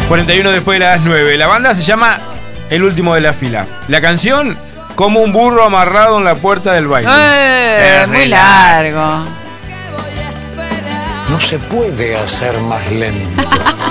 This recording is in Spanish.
41 después de las 9. La banda se llama El Último de la Fila. La canción, Como un burro amarrado en la puerta del baile. Muy largo. No se puede hacer más lento.